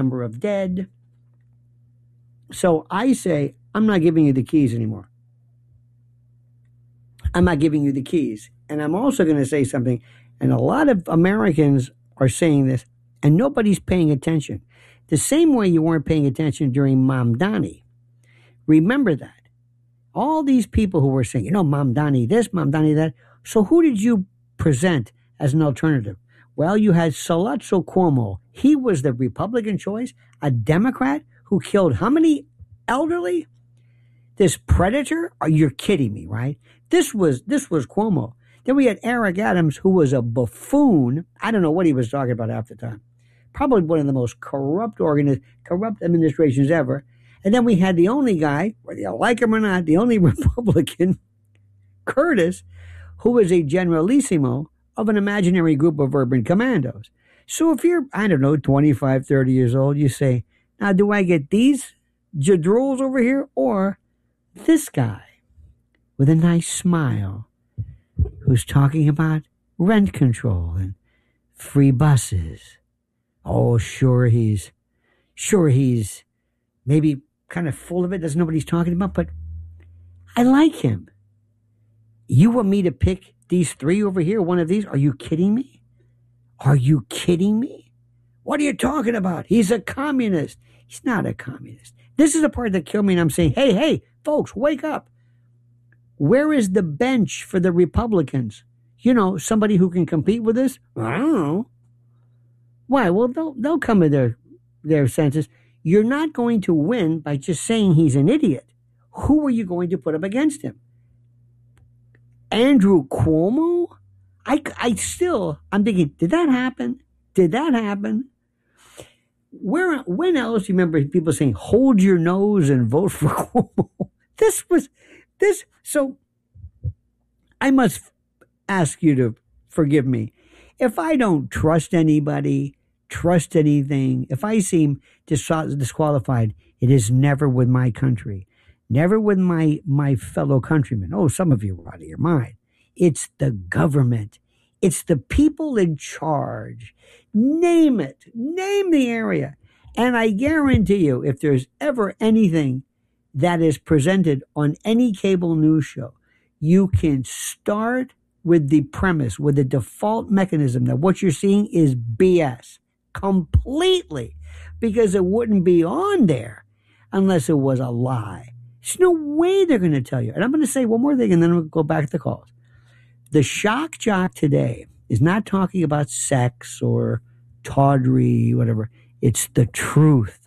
number of dead. So I say, I'm not giving you the keys anymore. I'm not giving you the keys. And I'm also going to say something, and a lot of Americans are saying this, and nobody's paying attention. The same way you weren't paying attention during Mamdani. Remember that. All these people who were saying, Mamdani this, Mamdani that. So who did you present as an alternative? Well, you had Salazzo Cuomo. He was the Republican choice, a Democrat who killed how many elderly? This predator? You're kidding me, right? This was Cuomo. Then we had Eric Adams, who was a buffoon. I don't know what he was talking about half the time. Probably one of the most corrupt administrations ever. And then we had the only guy, whether you like him or not, the only Republican, Curtis, who was a generalissimo of an imaginary group of urban commandos. So if you're, 25, 30 years old, you say, now do I get these jadroles over here or this guy with a nice smile who's talking about rent control and free buses? Oh, sure he's maybe kind of full of it, doesn't know what he's talking about, but I like him. You want me to pick these three over here, one of these? Are you kidding me? Are you kidding me? What are you talking about? He's a communist. He's not a communist. This is the part that killed me, and I'm saying, hey, folks, wake up. Where is the bench for the Republicans? Somebody who can compete with this? I don't know. Why? Well, they'll come to their senses. You're not going to win by just saying he's an idiot. Who are you going to put up against him? Andrew Cuomo? I'm thinking, did that happen? When else do you remember people saying, hold your nose and vote for Cuomo? So I must ask you to forgive me. If I don't trust anybody, trust anything, if I seem disqualified, it is never with my country, never with my fellow countrymen. Oh, some of you are out of your mind. It's the government. It's the people in charge. Name it. Name the area. And I guarantee you, if there's ever anything that is presented on any cable news show, you can start with the premise, with the default mechanism that what you're seeing is BS completely, because it wouldn't be on there unless it was a lie. There's no way they're going to tell you. And I'm going to say one more thing, and then we'll go back to the calls. The shock jock today is not talking about sex or tawdry, whatever. It's the truth.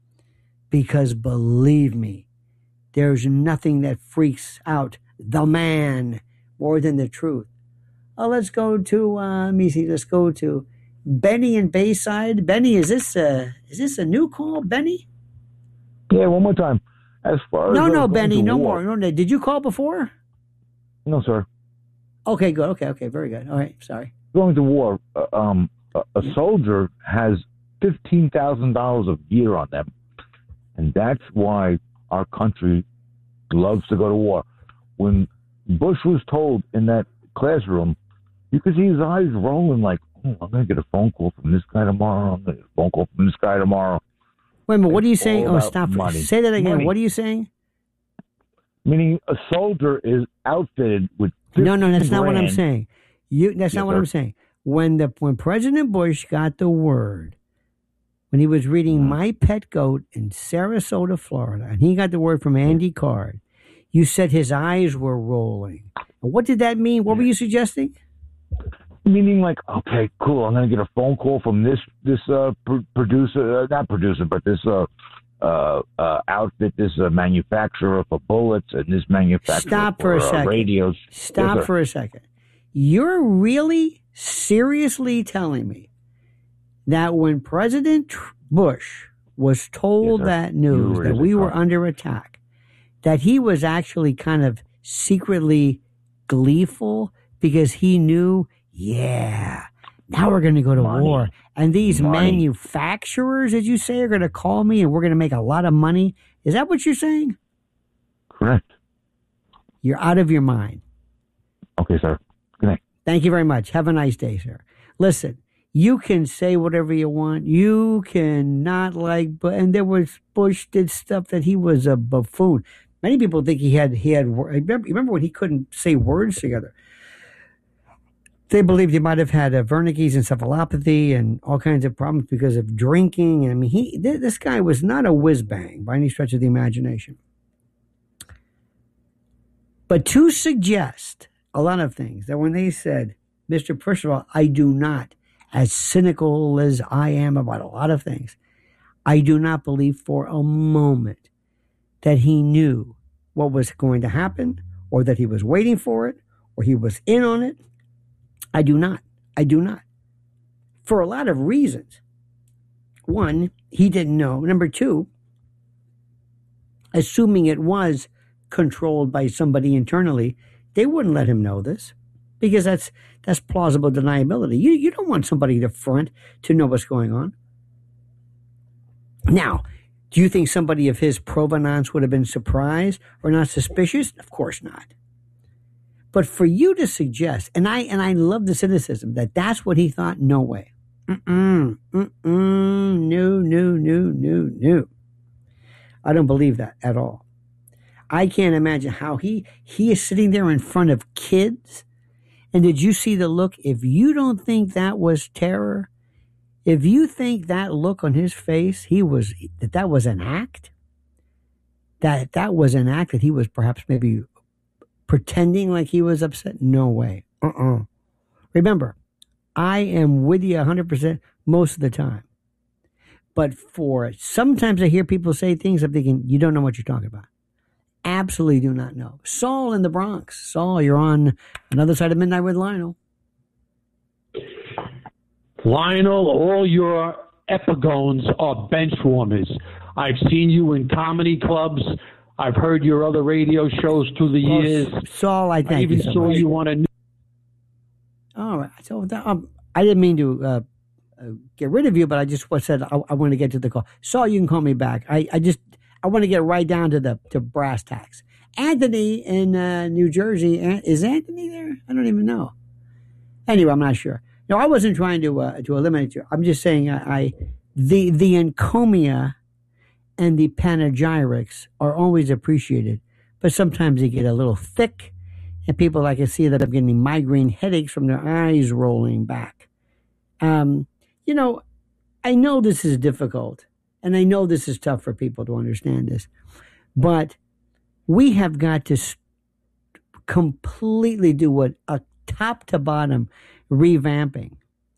Because believe me, there's nothing that freaks out the man more than the truth. Let's go to, let's go to Benny in Bayside. Benny, is this a new call, Benny? Yeah, one more time. As far as no, Benny, no more. No, did you call before? No, sir. Okay, good. Okay, very good. All right, sorry. Going to war, a soldier has $15,000 a year on them, and that's why our country loves to go to war. When Bush was told in that classroom, you could see his eyes rolling like, I'm going to get a phone call from this guy tomorrow. I'm going to get a phone call from this guy tomorrow. Wait a minute, what are you saying? Oh, stop. Money. Say that again. Money. What are you saying? Meaning a soldier is outfitted with No, that's not what I'm grand. saying. That's not what I'm saying. When President Bush got the word, when he was reading My Pet Goat in Sarasota, Florida, and he got the word from Andy Card, you said his eyes were rolling. What did that mean? What were you suggesting? Meaning like, okay, cool, I'm going to get a phone call from this producer, not producer, but this outfit, this manufacturer for bullets, and this manufacturer Stop for a second. Radios. Stop Yes, for a second. You're really seriously telling me that when President Bush was told that news, that we were under attack, that he was actually kind of secretly gleeful because he knew, now we're going to go to war. And these manufacturers, as you say, are going to call me and we're going to make a lot of money. Is that what you're saying? Correct. You're out of your mind. Okay, sir. Good night. Thank you very much. Have a nice day, sir. Listen, You can say whatever you want. You can not like, but and there was Bush did stuff that he was a buffoon. Many people think he had. Remember when he couldn't say words together? They believed he might have had a Wernicke's encephalopathy and all kinds of problems because of drinking. I mean, this guy was not a whiz bang by any stretch of the imagination. But to suggest a lot of things that when they said, Mr. Percival, I do not, as cynical as I am about a lot of things, I do not believe for a moment that he knew what was going to happen or that he was waiting for it or he was in on it. I do not. I do not. For a lot of reasons. One, he didn't know. Number two, assuming it was controlled by somebody internally, they wouldn't let him know this because that's plausible deniability. You don't want somebody to front to know what's going on. Now, do you think somebody of his provenance would have been surprised or not suspicious? Of course not. But for you to suggest, and I love the cynicism that that's what he thought, no way. No. I don't believe that at all. I can't imagine how he is sitting there in front of kids. And did you see the look? If you don't think that was terror, if you think that look on his face, that was an act, that was an act that he was perhaps maybe pretending like he was upset? No way. Remember, I am with you 100% most of the time. But sometimes I hear people say things, I'm thinking, you don't know what you're talking about. Absolutely do not know. Saul in the Bronx. Saul, you're on another side of midnight with Lionel. Lionel, all your epigones are bench warmers. I've seen you in comedy clubs. I've heard your other radio shows through the years. Saul, I thank you. I even saw you on a new. All right. So I didn't mean to get rid of you, but I just said I want to get to the call. Saul, you can call me back. I want to get right down to brass tacks. Anthony in New Jersey. Is Anthony there? I don't even know. Anyway, I'm not sure. No, I wasn't trying to eliminate you. I'm just saying the encomia and the panegyrics are always appreciated, but sometimes they get a little thick, and people, I can see that I'm getting migraine headaches from their eyes rolling back. I know this is difficult, and I know this is tough for people to understand this, but we have got to completely do a top to bottom revamping.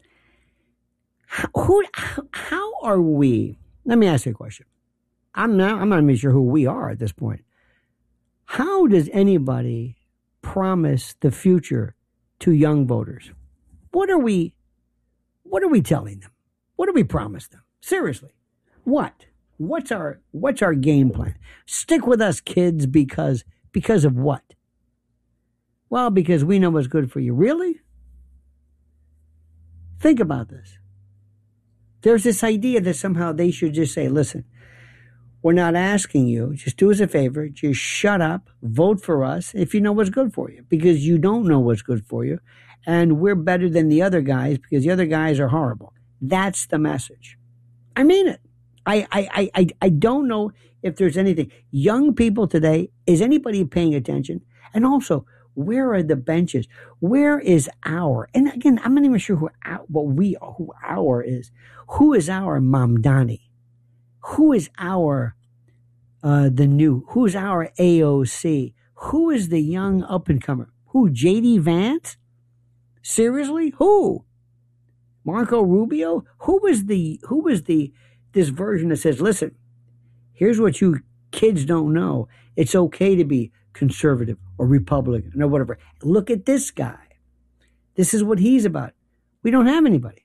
How are we? Let me ask you a question. I'm not even sure who we are at this point. How does anybody promise the future to young voters? What are we telling them? What do we promise them? Seriously. What? What's our game plan? Stick with us, kids, because of what? Well, because we know what's good for you. Really? Think about this. There's this idea that somehow they should just say, listen, we're not asking you. Just do us a favor. Just shut up. Vote for us if you know what's good for you, because you don't know what's good for you. And we're better than the other guys because the other guys are horrible. That's the message. I mean it. I don't know if there's anything. Young people today, is anybody paying attention? And also, where are the benches? Where is our? And again, I'm not even sure who our is. Who is our Mamdani? Who is our who's our AOC? Who is the young up and comer? Who? JD Vance? Seriously? Who? Marco Rubio? Who was this version that says, listen, here's what you kids don't know. It's okay to be conservative or Republican or whatever. Look at this guy. This is what he's about. We don't have anybody.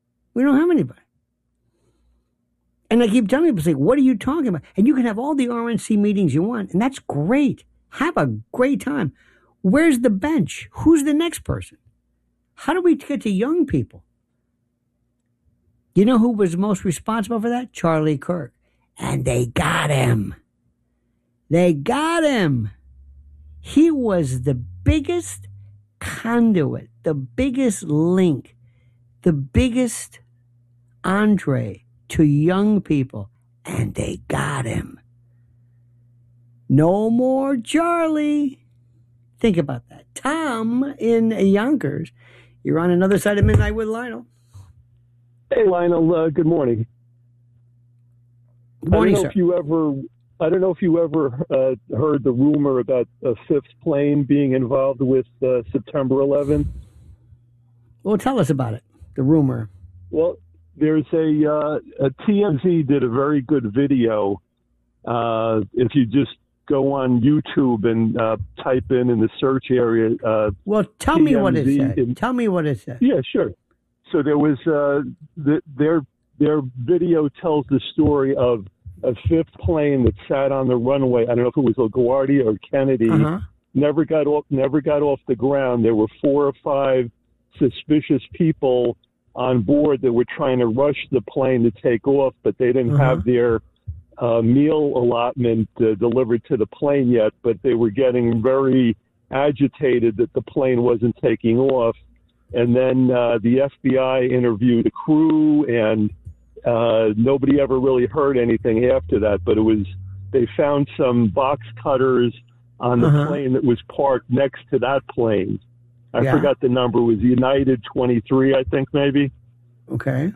And I keep telling people, say, what are you talking about? And you can have all the RNC meetings you want, and that's great. Have a great time. Where's the bench? Who's the next person? How do we get to young people? You know who was most responsible for that? Charlie Kirk. And they got him. He was the biggest conduit, the biggest link the biggest entree to young people, and they got him. No more Charlie. Think about that. Tom in Yonkers. You're on another side of Midnight with Lionel. Hey, Lionel. Good morning. Good morning, sir. I don't know if you ever heard the rumor about a fifth plane being involved with September 11th. Well, tell us about it. The rumor. Well, there's a TMZ did a very good video. If you just go on YouTube and type in the search area. Well, tell TMZ me what it said. Tell me what it said. Yeah, sure. So there was their video tells the story of a fifth plane that sat on the runway. I don't know if it was LaGuardia or Kennedy. Never got off the ground. There were 4 or 5 suspicious people on board that were trying to rush the plane to take off, but they didn't have their meal allotment delivered to the plane yet. But they were getting very agitated that the plane wasn't taking off. And then the FBI interviewed the crew, and nobody ever really heard anything after that. But they found some box cutters on the plane that was parked next to that plane. I forgot the number. It was United 23, I think, maybe. Okay.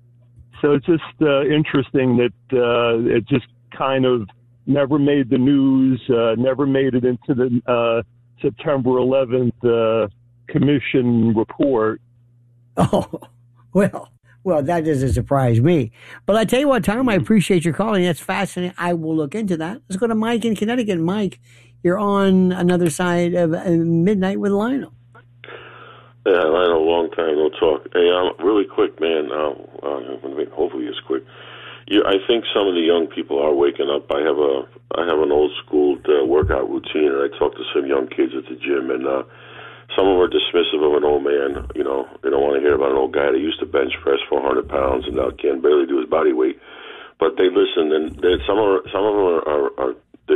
So it's just interesting that it just kind of never made the news, never made it into the September 11th commission report. Oh, well, that doesn't surprise me. But I tell you what, Tom, I appreciate your calling. That's fascinating. I will look into that. Let's go to Mike in Connecticut. Mike, you're on another side of Midnight with Lionel. Yeah, Lionel, long time no talk. Hey, really quick, man. Hopefully it's quick. I think some of the young people are waking up. I have an old school workout routine, and I talk to some young kids at the gym, and some of them are dismissive of an old man. You know, they don't want to hear about an old guy that used to bench press 400 pounds and now can barely do his body weight. But they listen, and some of them are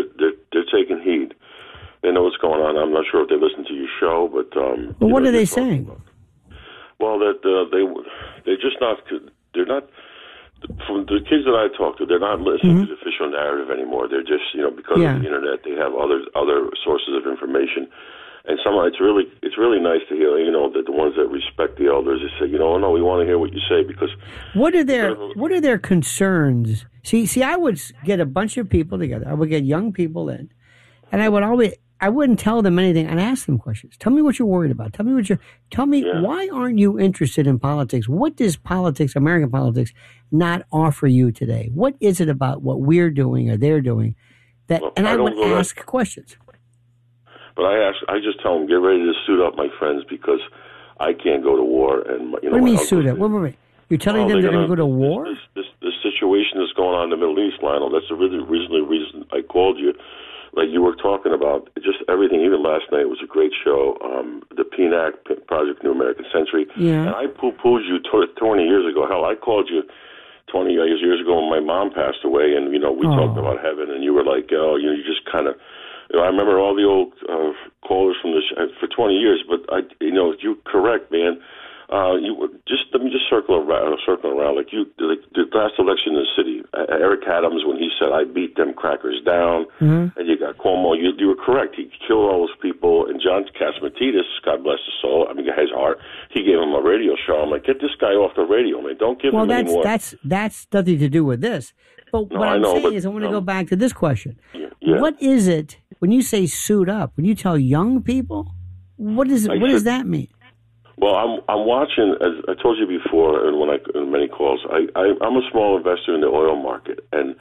taking heed. They know what's going on. I'm not sure if they listen to your show, but what are they saying? Well, that they're just not. They're not. From the kids that I talk to, they're not listening to the official narrative anymore. They're just, because of the internet, they have other sources of information. And it's really nice to hear, that the ones that respect the elders, they say, no, we want to hear what you say, because what are their concerns? See, I would get a bunch of people together. I would get young people in, and I wouldn't tell them anything. I'd ask them questions. Tell me what you're worried about. Tell me why aren't you interested in politics? What does politics, American politics, not offer you today? What is it about what we're doing or they're doing I would ask questions. But I just tell them, get ready to suit up, my friends, because I can't go to war. And what do you mean suit up? Wait. You're telling them they're going to go to war? This situation that's going on in the Middle East, Lionel, that's the reason I called you. Like you were talking about, just everything. Even last night was a great show. The PNAC, Project New American Century. Yeah. And I poo-pooed you 20 years ago. Hell, I called you 20 years ago when my mom passed away, and we talked about heaven, and you were like, you just kind of. I remember all the old callers from this for 20 years, but you're correct, man. Let me just circle around. Like the last election in the city, Eric Adams, when he said, "I beat them crackers down," and you got Cuomo. You were correct. He killed all those people. And John Catsimatidis, God bless his soul, his heart, he gave him a radio show. I'm like, get this guy off the radio, man. Don't give him any more. That's nothing to do with this. But what I'm saying is, I want to go back to this question. Yeah. What is it when you say suit up? When you tell young people, what does that mean? Well, I'm watching, as I told you before, and in many calls, I'm a small investor in the oil market, and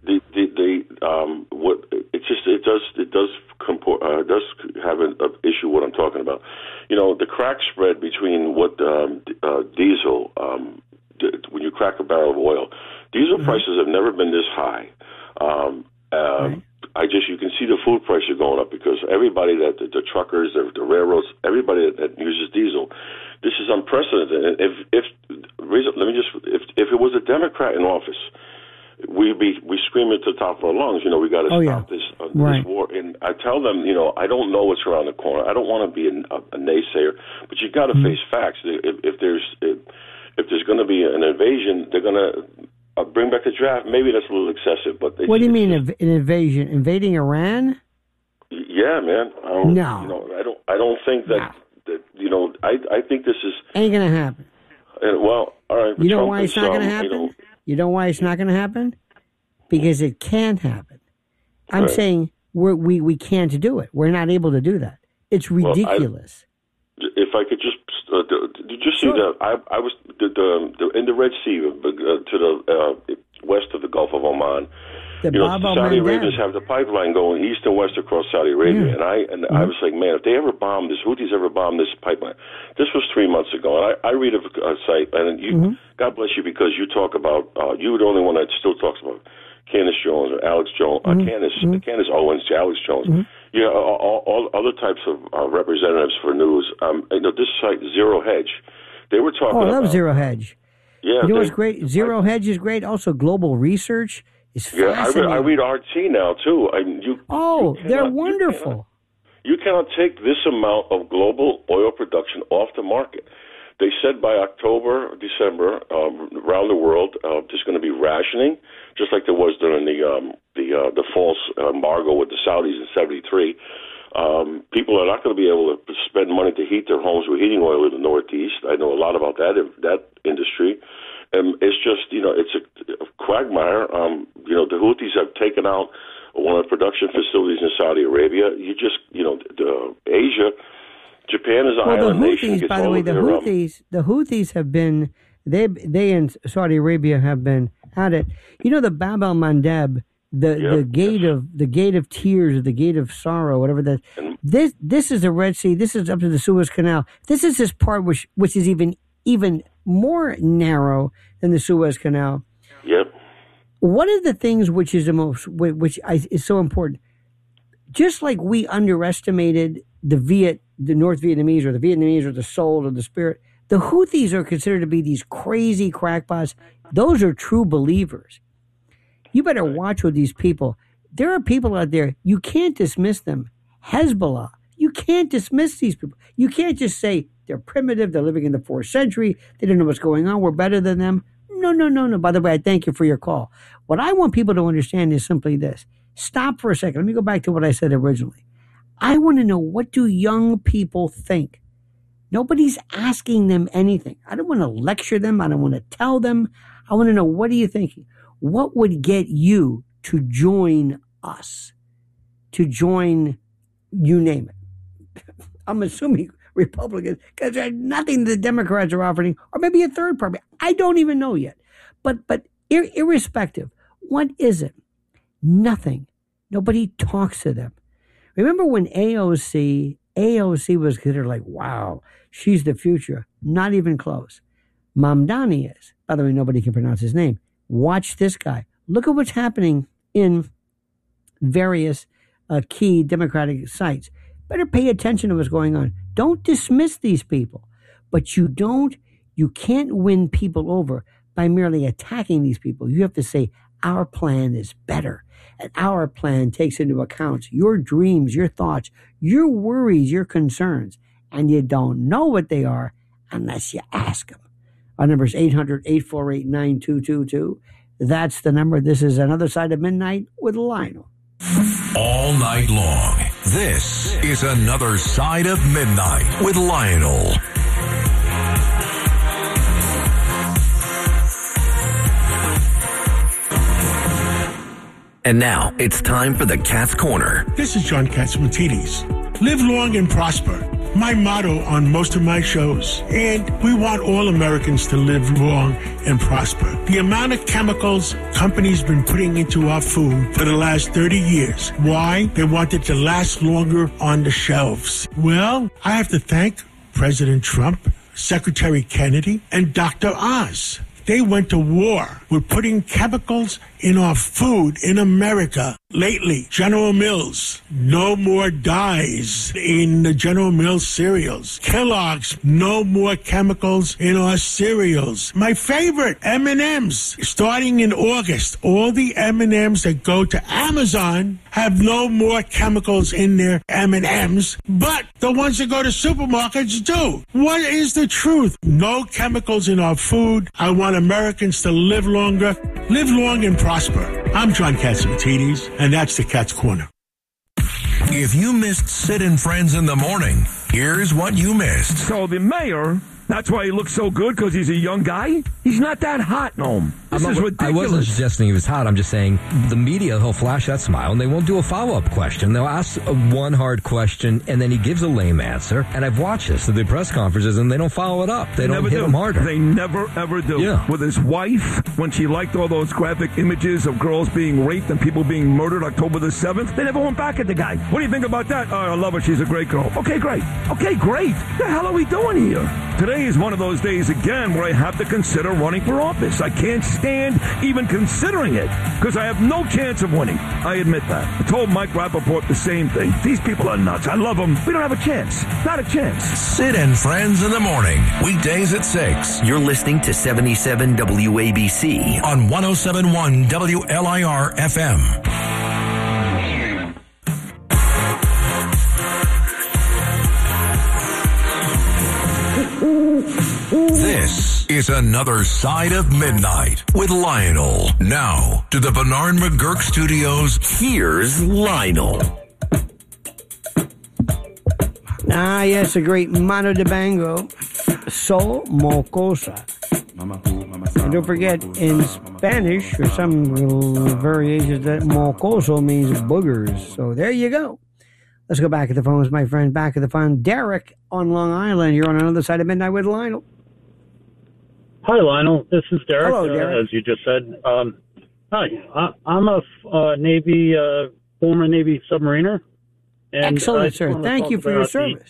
it does have an issue what I'm talking about. The crack spread between what diesel, when you crack a barrel of oil, diesel prices have never been this high. You can see the food prices going up because everybody the truckers, the railroads, everybody that uses diesel, this is unprecedented. If it was a Democrat in office, we scream at the top of our lungs, we got to stop this war. And I tell them, I don't know what's around the corner. I don't want to be a naysayer, but you got to face facts. If there's going to be an invasion, they're going to bring back the draft. Maybe that's a little excessive, but what do you mean an invasion? Invading Iran? Yeah, man. No, I don't think that. I think this is ain't going to happen. Well, all right. You know why it's not going to happen? You know why it's not going to happen? Because it can happen. I'm saying we can't do it. We're not able to do that. It's ridiculous. If I could just, did you see that? I was in the Red Sea to the west of the Gulf of Oman. The Saudi Arabians have the pipeline going east and west across Saudi Arabia, and I was like, man, if they ever bomb this, Houthis ever bomb this pipeline, this was 3 months ago, and I read a site, and you, God bless you, because you talk about, you're the only one that still talks about Candace Jones or Alex Jones, Candace Owens, Alex Jones, all other types of representatives for news. This site, Zero Hedge, they were talking about. I love Zero Hedge. Yeah, you know what's great? Zero Hedge is great. Also, Global Research. I read RT now too. They're wonderful. You cannot take this amount of global oil production off the market. They said by October, December, around the world, there's going to be rationing, just like there was during the false embargo with the Saudis in '73. People are not going to be able to spend money to heat their homes with heating oil in the Northeast. I know a lot about that industry. It's just, it's a quagmire. The Houthis have taken out one of the production facilities in Saudi Arabia. Asia, Japan is an island nation. By the way, the Houthis have been, they in Saudi Arabia have been at it. The Bab el-Mandeb, the gate of tears, or the gate of sorrow, whatever that. This is the Red Sea. This is up to the Suez Canal. This is this part which is even more narrow than the Suez Canal. Yep. One of the things which is is so important, just like we underestimated the North Vietnamese or the Vietnamese or the soul or the spirit, the Houthis are considered to be these crazy crackpots. Those are true believers. You better watch with these people. There are people out there, you can't dismiss them. Hezbollah, you can't dismiss these people. You can't just say they're primitive, they're living in the 4th century, they don't know what's going on, we're better than them. No. By the way, I thank you for your call. What I want people to understand is simply this. Stop for a second. Let me go back to what I said originally. I want to know, what do young people think? Nobody's asking them anything. I don't want to lecture them. I don't want to tell them. I want to know, what are you thinking? What would get you to join us? To join, you name it. I'm assuming Republicans, because there's nothing the Democrats are offering, or maybe a third party. I don't even know yet. But irrespective, what is it? Nothing. Nobody talks to them. Remember when AOC was considered like, wow, she's the future. Not even close. Mamdani is. By the way, nobody can pronounce his name. Watch this guy. Look at what's happening in various key Democratic sites. Better pay attention to what's going on. Don't dismiss these people. But you can't win people over by merely attacking these people. You have to say, our plan is better. And our plan takes into account your dreams, your thoughts, your worries, your concerns. And you don't know what they are unless you ask them. Our number is 800-848-9222. That's the number. This is Another Side of Midnight with Lionel. All night long, this is Another Side of Midnight with Lionel. And now it's time for the Cat's Corner. This is John Catsimatidis. Live long and prosper. My motto on most of my shows. And we want all Americans to live long and prosper. The amount of chemicals companies been putting into our food for the last 30 years. Why? They want it to last longer on the shelves. Well, I have to thank President Trump, Secretary Kennedy, and Dr. Oz. They went to war with putting chemicals in our food in America lately. General Mills, no more dyes in the General Mills cereals. Kellogg's, no more chemicals in our cereals. My favorite, M&M's, starting in August, all the M&M's that go to Amazon have no more chemicals in their M&M's, but the ones that go to supermarkets do. What is the truth? No chemicals in our food. I want Americans to live longer, live long and prosper. I'm John Catsimatidis, and that's the Cat's Corner. If you missed Sid and Friends in the morning, here's what you missed. So the mayor, that's why he looks so good, because he's a young guy? He's not that hot, Noam. This is ridiculous. I wasn't suggesting he was hot. I'm just saying the media, he'll flash that smile, and they won't do a follow-up question. They'll ask one hard question, and then he gives a lame answer. And I've watched this at the press conferences, and they don't follow it up. They don't hit him harder. They never, ever do. Yeah. With his wife, when she liked all those graphic images of girls being raped and people being murdered October the 7th, they never went back at the guy. What do you think about that? Oh, I love her. She's a great girl. Okay, great. Okay, great. What the hell are we doing here? Today is one of those days again where I have to consider running for office. I can't stand even considering it because I have no chance of winning. I admit that. I told Mike Rappaport the same thing. These people are nuts. I love them. We don't have a chance. Not a chance. Sid and Friends in the morning, weekdays at 6. You're listening to 77 WABC on 107.1 WLIR FM. This is Another Side of Midnight with Lionel. Now to the Bernard McGurk Studios. Here's Lionel. Ah, yes, a great Mano de Bango, Sol Mocosa. And don't forget, in Spanish, or some variations, that mocoso means boogers. So there you go. Let's go back at the phones, my friend. Back at the phone. Derek on Long Island. You're on Another Side of Midnight with Lionel. Hi, Lionel. This is Derek. Hello, Derek. As you just said. Hi. I'm a former Navy submariner. And excellent, sir. Thank you for your service.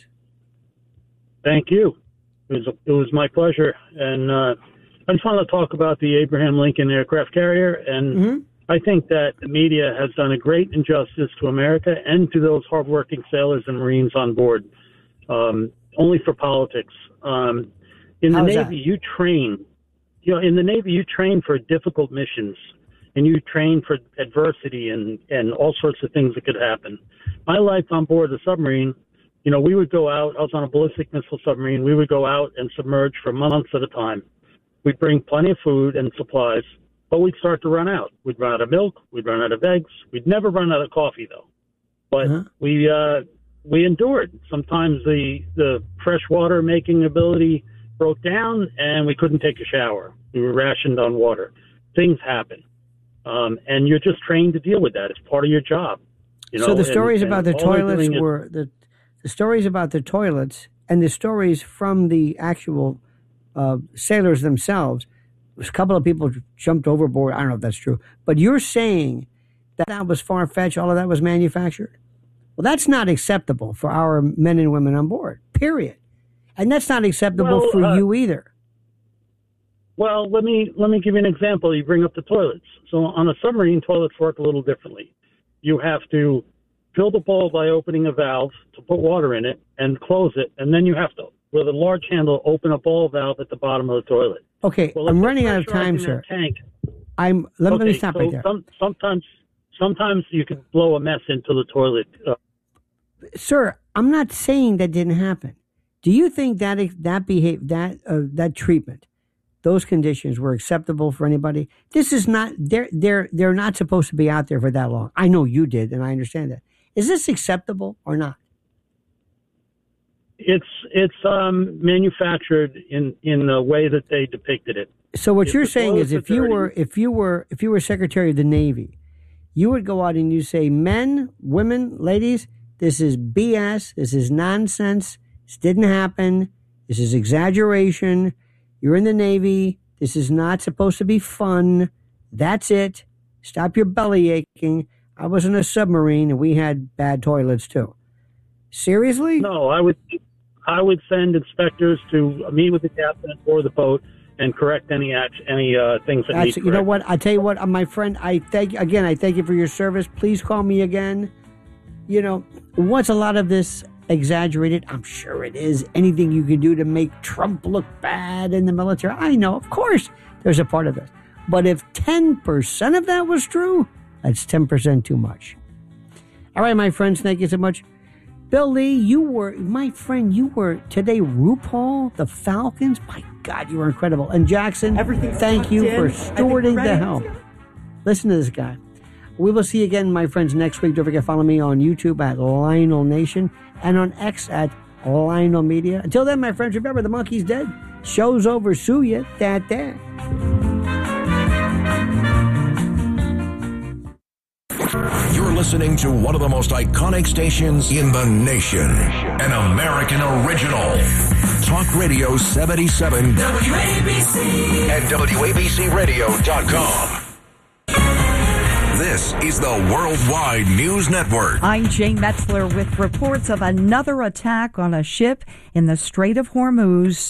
Thank you. It was my pleasure. And I just want to talk about the Abraham Lincoln aircraft carrier. And I think that the media has done a great injustice to America and to those hardworking sailors and Marines on board, only for politics. In the Navy, you train. In the Navy, you train for difficult missions, and you train for adversity and all sorts of things that could happen. My life on board the submarine, we would go out. I was on a ballistic missile submarine. We would go out and submerge for months at a time. We'd bring plenty of food and supplies, but we'd start to run out. We'd run out of milk. We'd run out of eggs. We'd never run out of coffee, though. But we endured. Sometimes the freshwater making ability broke down, and we couldn't take a shower. We were rationed on water. Things happen, and you're just trained to deal with that. It's part of your job. So the stories about the toilets were the stories about the toilets, and the stories from the actual sailors themselves. A couple of people jumped overboard. I don't know if that's true, but you're saying that was far-fetched. All of that was manufactured. Well, that's not acceptable for our men and women on board. Period. And that's not acceptable for you either. Well, let me give you an example. You bring up the toilets. So on a submarine, toilets work a little differently. You have to fill the bowl by opening a valve to put water in it and close it, and then you have to, with a large handle, open a ball valve at the bottom of the toilet. Okay, well, I'm running out of time, sir. Let me stop right there. Sometimes you can blow a mess into the toilet. Sir, I'm not saying that didn't happen. Do you think that treatment, those conditions were acceptable for anybody? This is not. They're not supposed to be out there for that long. I know you did, and I understand that. Is this acceptable or not? It's manufactured in the way that they depicted it. So what you're saying is, if you were Secretary of the Navy, you would go out and you say, men, women, ladies, this is BS. This is nonsense. This didn't happen. This is exaggeration. You're in the Navy. This is not supposed to be fun. That's it. Stop your belly aching. I was in a submarine and we had bad toilets too. Seriously? No, I would send inspectors to meet with the captain or the boat and correct any things that need. You know what? I tell you what, my friend. I thank you for your service. Please call me again. You know, once a lot of this exaggerated, I'm sure it is. Anything you can do to make Trump look bad in the military, I know, of course, there's a part of this. But if 10% of that was true, that's 10% too much. All right, my friends, thank you so much. Bill Lee, you were today RuPaul, the Falcons. My God, you were incredible. And Jackson, thank you for stewarding the help. Listen to this guy. We will see you again, my friends, next week. Don't forget to follow me on YouTube at Lionel Nation and on X at Lionel Media. Until then, my friends, remember, the monkey's dead. Show's over. Sue ya. Da-da. You're listening to one of the most iconic stations in the nation. An American original. Talk Radio 77. WABC. And WABCRadio.com. This is the Worldwide News Network. I'm Jane Metzler with reports of another attack on a ship in the Strait of Hormuz.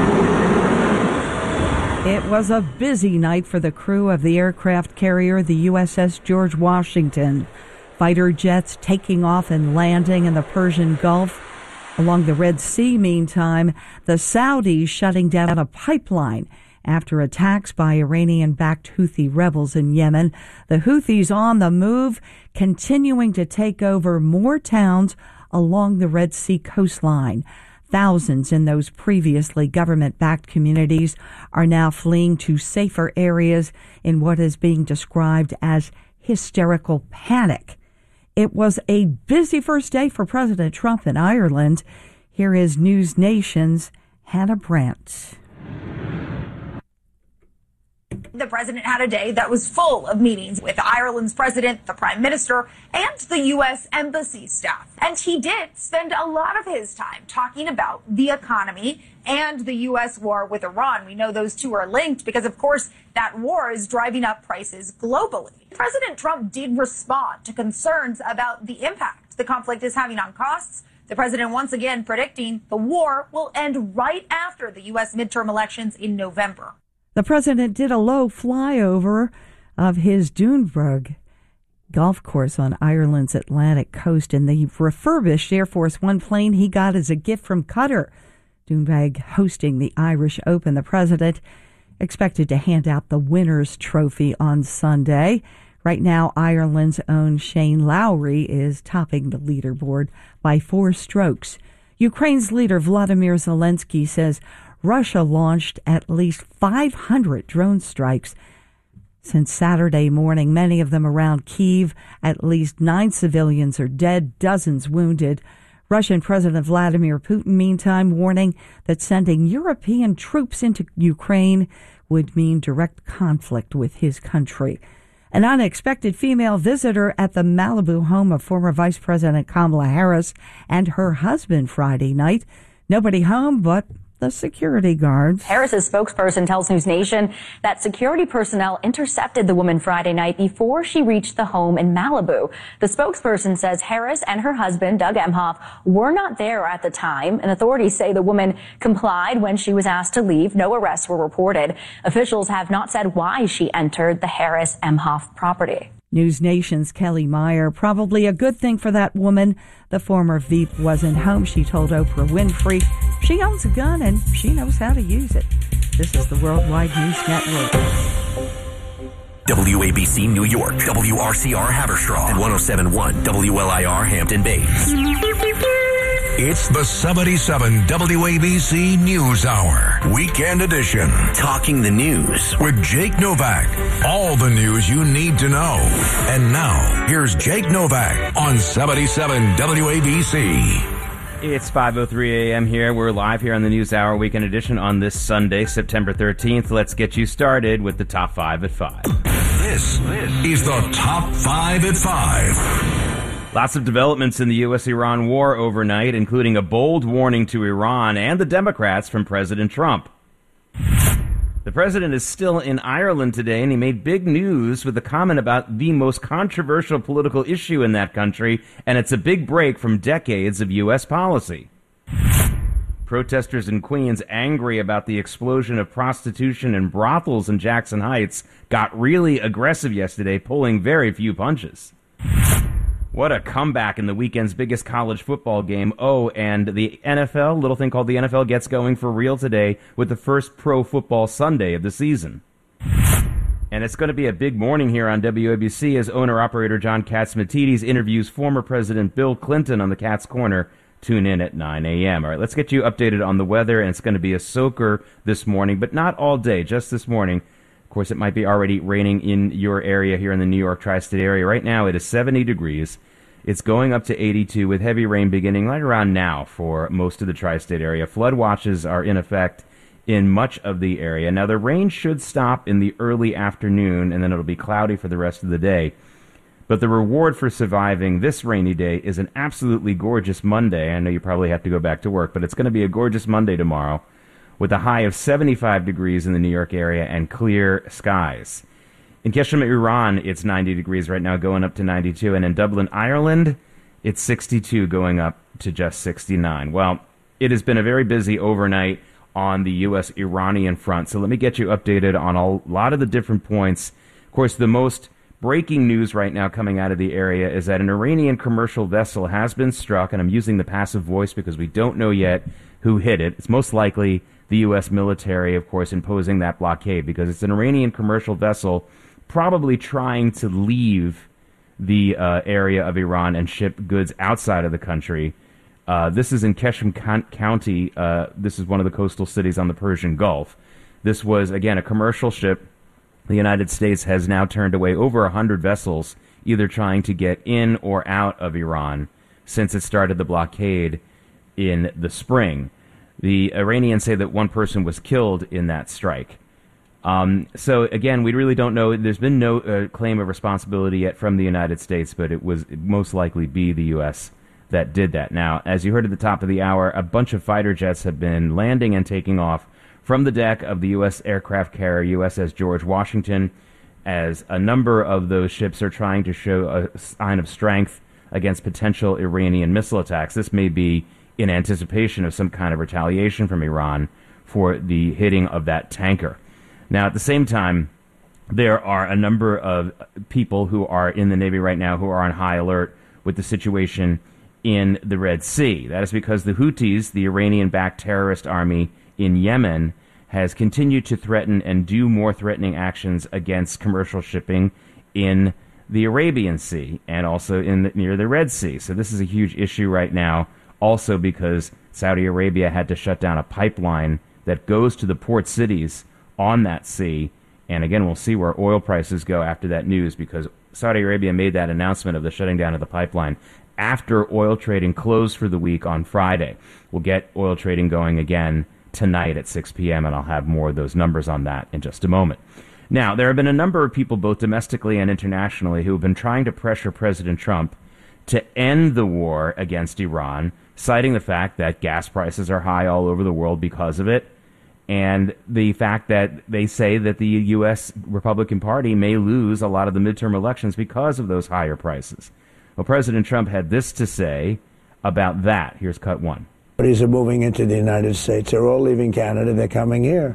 It was a busy night for the crew of the aircraft carrier, the USS George Washington. Fighter jets taking off and landing in the Persian Gulf. Along the Red Sea, meantime, the Saudis shutting down a pipeline after attacks by Iranian-backed Houthi rebels in Yemen. The Houthis on the move, continuing to take over more towns along the Red Sea coastline. Thousands in those previously government-backed communities are now fleeing to safer areas in what is being described as hysterical panic. It was a busy first day for President Trump in Ireland. Here is News Nation's Hannah Brandt. The president had a day that was full of meetings with Ireland's president, the prime minister, and the U.S. embassy staff. And he did spend a lot of his time talking about the economy and the U.S. war with Iran. We know those two are linked because, of course, that war is driving up prices globally. President Trump did respond to concerns about the impact the conflict is having on costs. The president once again predicting the war will end right after the U.S. midterm elections in November. The president did a low flyover of his Doonburg golf course on Ireland's Atlantic coast in the refurbished Air Force One plane he got as a gift from Qatar. Doonburg hosting the Irish Open. The president expected to hand out the winner's trophy on Sunday. Right now, Ireland's own Shane Lowry is topping the leaderboard by 4 strokes. Ukraine's leader Vladimir Zelensky says Russia launched at least 500 drone strikes since Saturday morning, many of them around Kyiv. At least 9 civilians are dead, dozens wounded. Russian President Vladimir Putin, meantime, warning that sending European troops into Ukraine would mean direct conflict with his country. An unexpected female visitor at the Malibu home of former Vice President Kamala Harris and her husband Friday night. Nobody home but the security guards. Harris's spokesperson tells News Nation that security personnel intercepted the woman Friday night before she reached the home in Malibu. The spokesperson says Harris and her husband, Doug Emhoff, were not there at the time, and authorities say the woman complied when she was asked to leave. No arrests were reported. Officials have not said why she entered the Harris-Emhoff property. News Nation's Kelly Meyer. Probably a good thing for that woman. The former Veep wasn't home, she told Oprah Winfrey. She owns a gun and she knows how to use it. This is the Worldwide News Network. WABC New York, WRCR Haverstraw, and 107.1 WLIR Hampton Bays. It's the 77 WABC News Hour, Weekend Edition. Talking the news with Jake Novak. All the news you need to know. And now, here's Jake Novak on 77 WABC. It's 5:03 a.m. here. We're live here on the News Hour Weekend Edition on this Sunday, September 13th. Let's get you started with the Top 5 at 5. This is the Top 5 at 5. Lots of developments in the U.S.-Iran war overnight, including a bold warning to Iran and the Democrats from President Trump. The president is still in Ireland today, and he made big news with a comment about the most controversial political issue in that country, and it's a big break from decades of U.S. policy. Protesters in Queens, angry about the explosion of prostitution and brothels in Jackson Heights, got really aggressive yesterday, pulling very few punches. What a comeback in the weekend's biggest college football game. Oh, and the NFL, little thing called the NFL, gets going for real today with the first Pro Football Sunday of the season. And it's going to be a big morning here on WABC as owner-operator John Catsimatidis interviews former President Bill Clinton on the Cat's Corner. Tune in at 9 a.m. All right, let's get you updated on the weather, and it's going to be a soaker this morning, but not all day, just this morning. Of course, it might be already raining in your area here in the New York tri-state area. Right now, it is 70 degrees. It's going up to 82 with heavy rain beginning right around now for most of the tri-state area. Flood watches are in effect in much of the area. Now, the rain should stop in the early afternoon, and then it'll be cloudy for the rest of the day. But the reward for surviving this rainy day is an absolutely gorgeous Monday. I know you probably have to go back to work, but it's going to be a gorgeous Monday tomorrow with a high of 75 degrees in the New York area and clear skies. In Keshem, Iran, it's 90 degrees right now, going up to 92. And in Dublin, Ireland, it's 62, going up to just 69. Well, it has been a very busy overnight on the U.S.-Iranian front. So let me get you updated on a lot of the different points. Of course, the most breaking news right now coming out of the area is that an Iranian commercial vessel has been struck, and I'm using the passive voice because we don't know yet who hit it. It's most likely the U.S. military, of course, imposing that blockade because it's an Iranian commercial vessel probably trying to leave the area of Iran and ship goods outside of the country. This is in Keshem County. This is one of the coastal cities on the Persian Gulf. This was, again, a commercial ship. The United States has now turned away over 100 vessels, either trying to get in or out of Iran since it started the blockade in the spring. The Iranians say that one person was killed in that strike. So, again, we really don't know. There's been no claim of responsibility yet from the United States, but it most likely be the U.S. that did that. Now, as you heard at the top of the hour, a bunch of fighter jets have been landing and taking off from the deck of the U.S. aircraft carrier USS George Washington, as a number of those ships are trying to show a sign of strength against potential Iranian missile attacks. This may be in anticipation of some kind of retaliation from Iran for the hitting of that tanker. Now, at the same time, there are a number of people who are in the Navy right now who are on high alert with the situation in the Red Sea. That is because the Houthis, the Iranian-backed terrorist army in Yemen, has continued to threaten and do more threatening actions against commercial shipping in the Arabian Sea and also near the Red Sea. So this is a huge issue right now, also because Saudi Arabia had to shut down a pipeline that goes to the port cities on that sea. And again, we'll see where oil prices go after that news, because Saudi Arabia made that announcement of the shutting down of the pipeline after oil trading closed for the week on Friday. We'll get oil trading going again tonight at 6 p.m., and I'll have more of those numbers on that in just a moment. Now, there have been a number of people, both domestically and internationally, who have been trying to pressure President Trump to end the war against Iran, citing the fact that gas prices are high all over the world because of it, and the fact that they say that the U.S. Republican Party may lose a lot of the midterm elections because of those higher prices. Well, President Trump had this to say about that. Here's cut one. Are moving into the United States. They're all leaving Canada. They're coming here.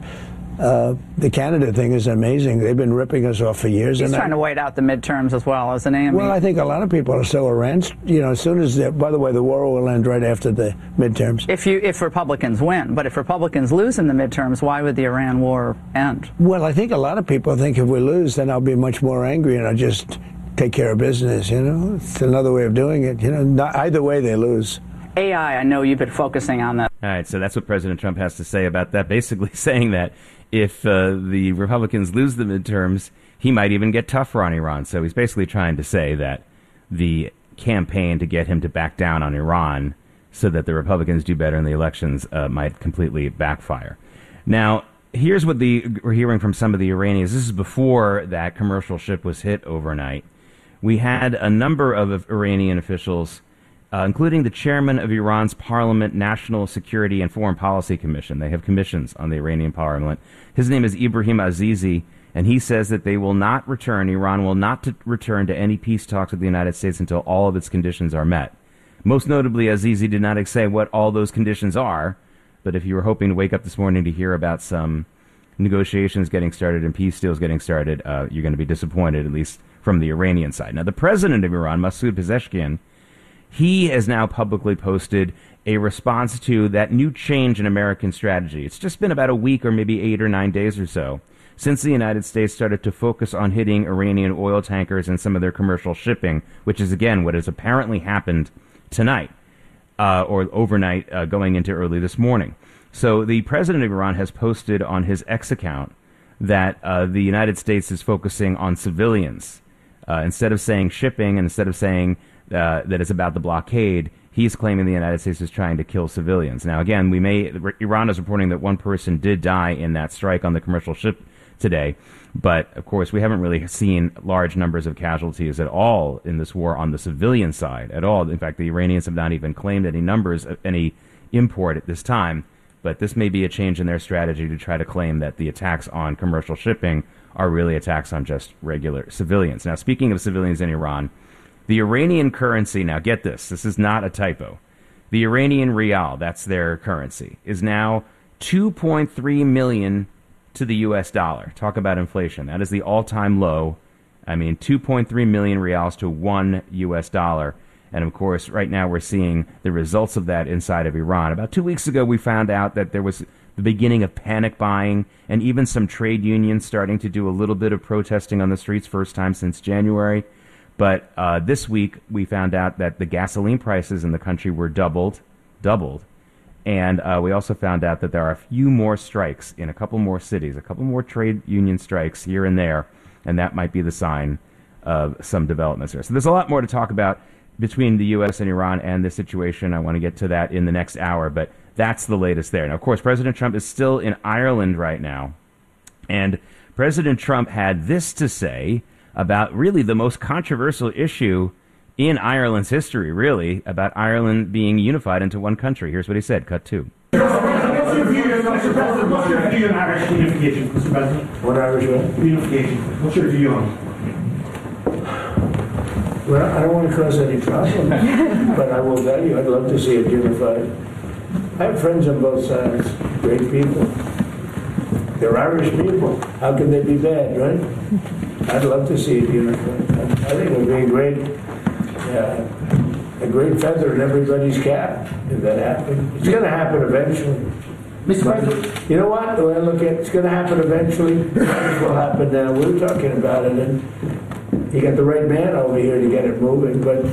The Canada thing is amazing. They've been ripping us off for years. He's trying to wait out the midterms as well as an AME. Well, I think a lot of people are so Iran. As soon as, by the way, the war will end right after the midterms. If Republicans win, but if Republicans lose in the midterms, why would the Iran war end? Well, I think a lot of people think if we lose, then I'll be much more angry and I'll just take care of business. It's another way of doing it. Either way, they lose. AI, I know you've been focusing on that. All right, so that's what President Trump has to say about that, basically saying that if the Republicans lose the midterms, he might even get tougher on Iran. So he's basically trying to say that the campaign to get him to back down on Iran so that the Republicans do better in the elections might completely backfire. Now, here's what we're hearing from some of the Iranians. This is before that commercial ship was hit overnight. We had a number of Iranian officials, including the chairman of Iran's Parliament National Security and Foreign Policy Commission. They have commissions on the Iranian parliament. His name is Ibrahim Azizi, and he says that they will not return, Iran will not return to any peace talks with the United States until all of its conditions are met. Most notably, Azizi did not say what all those conditions are, But if you were hoping to wake up this morning to hear about some negotiations getting started and peace deals getting started, you're going to be disappointed, at least from the Iranian side. Now, the president of Iran, Masoud Pezeshkian, he has now publicly posted a response to that new change in American strategy. It's just been about a week or maybe 8 or 9 days or so since the United States started to focus on hitting Iranian oil tankers and some of their commercial shipping, which is, again, what has apparently happened tonight or overnight going into early this morning. So the president of Iran has posted on his X account that the United States is focusing on civilians. Instead of saying shipping and instead of saying that it's about the blockade, he's claiming the United States is trying to kill civilians. Now, again, Iran is reporting that one person did die in that strike on the commercial ship today. But, of course, we haven't really seen large numbers of casualties at all in this war on the civilian side at all. In fact, the Iranians have not even claimed any numbers of any import at this time. But this may be a change in their strategy to try to claim that the attacks on commercial shipping are really attacks on just regular civilians. Now, speaking of civilians in Iran, the Iranian currency, now get this is not a typo. The Iranian rial, that's their currency, is now 2.3 million to the U.S. dollar. Talk about inflation. That is the all-time low. I mean, 2.3 million rials to $1 U.S. dollar. And, of course, right now we're seeing the results of that inside of Iran. About 2 weeks ago, we found out that there was the beginning of panic buying and even some trade unions starting to do a little bit of protesting on the streets, first time since January. But this week, we found out that the gasoline prices in the country were doubled. And we also found out that there are a few more strikes in a couple more cities, a couple more trade union strikes here and there, and that might be the sign of some developments there. So there's a lot more to talk about between the U.S. and Iran and the situation. I want to get to that in the next hour, but that's the latest there. Now, of course, President Trump is still in Ireland right now, and President Trump had this to say about really the most controversial issue in Ireland's history, really, about Ireland being unified into one country. Here's what he said, cut 2. What's your view on Irish unification, Mr. President? What Irish unification? What's your view on it? Well, I don't want to cause any problems, but I will tell you, I'd love to see it unified. I have friends on both sides, great people. They're Irish people. How can they be bad, right? I'd love to see it unified. I think it would be a great feather in everybody's cap if that happened. It's going to happen eventually. Mr. President. You know what? Well, look, it's going to happen eventually. It will happen now. We're talking about it, and you got the right man over here to get it moving. But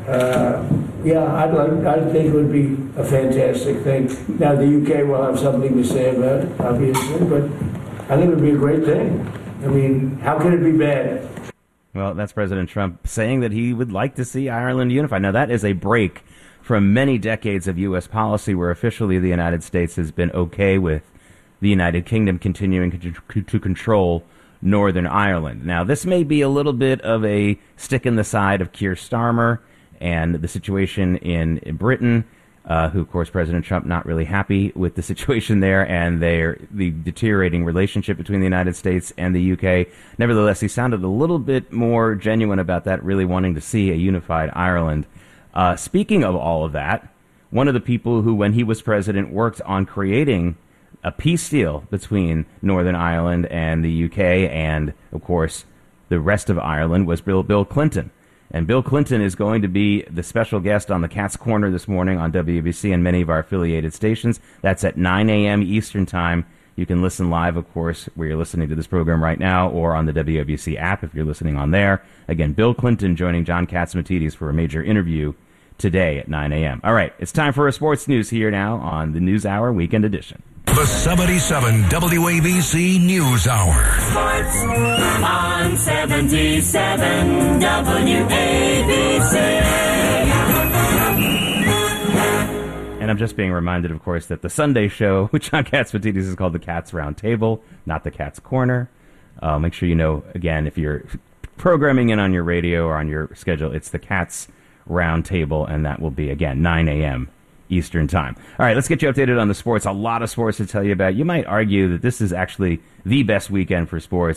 I think it would be a fantastic thing. Now, the UK will have something to say about it, obviously, but I think it would be a great thing. I mean, how can it be bad? Well, that's President Trump saying that he would like to see Ireland unified. Now, that is a break from many decades of U.S. policy where officially the United States has been okay with the United Kingdom continuing to control Northern Ireland. Now, this may be a little bit of a stick in the side of Keir Starmer and the situation in Britain, who, of course, President Trump not really happy with the situation there and the deteriorating relationship between the United States and the UK. Nevertheless, he sounded a little bit more genuine about that, really wanting to see a unified Ireland. Speaking of all of that, one of the people who, when he was president, worked on creating a peace deal between Northern Ireland and the UK and, of course, the rest of Ireland was Bill Clinton. And Bill Clinton is going to be the special guest on the Cat's Corner this morning on WABC and many of our affiliated stations. That's at 9 a.m. Eastern Time. You can listen live, of course, where you're listening to this program right now, or on the WABC app if you're listening on there. Again, Bill Clinton joining John Catsimatidis for a major interview today at 9 a.m. All right, it's time for a sports news here now on the News Hour Weekend Edition. The 77 WABC News Hour. Sports on 77 WABC. And I'm just being reminded, of course, that the Sunday show with John Catsimatidis is called the Cat's Round Table, not the Cat's Corner. Make sure you know, again, if you're programming in on your radio or on your schedule, it's the Cat's Round Table, and that will be, again, 9 a.m. Eastern Time. All right, let's get you updated on the sports. A lot of sports to tell you about. You might argue that this is actually the best weekend for sports